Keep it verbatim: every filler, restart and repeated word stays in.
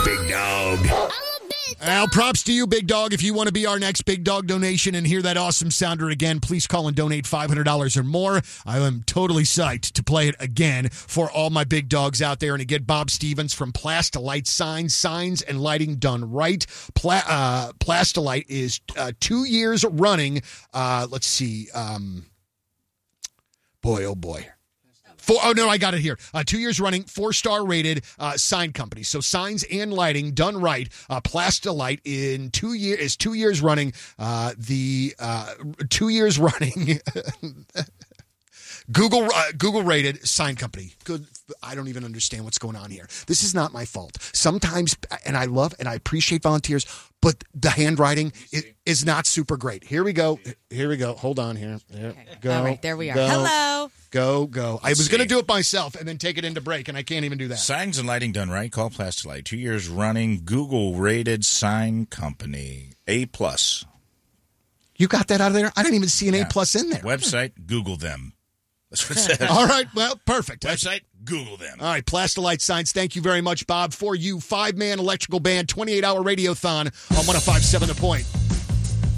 Big Dog. Well, props to you, Big Dog. If you want to be our next Big Dog donation and hear that awesome sounder again, please call and donate five hundred dollars or more. I am totally psyched to play it again for all my Big Dogs out there and to get Bob Stevens from Plastilite Signs, Signs and Lighting Done Right. Pla- uh, Plastilite is uh, two years running. Uh, let's see. Um, boy, oh boy. Four, oh, no, I got it here. Uh, two years running, four-star rated uh, sign company. So signs and lighting done right. Uh, Plastilite in two year, is two years running. Uh, the uh, two years running Google uh, Google rated sign company. Good. I don't even understand what's going on here. This is not my fault. Sometimes, and I love and I appreciate volunteers, but the handwriting is, is not super great. Here we go. Here we go. Hold on here. There, Okay. go. All right, there we are. Go. Hello. Go, go. I was Let's going to see. do it myself and then take it into break, and I can't even do that. Signs and lighting done right. Call Plastilite. Two years running. Google rated sign company. A plus. You got that out of there? I didn't even see an Yeah. A plus in there. Website. Google them. That's what it says. All right. Well, perfect. Website. Google them. All right. Plastilite Signs. Thank you very much, Bob, for you. Five-man electrical band, twenty-eight hour radiothon on one oh five point seven The Point.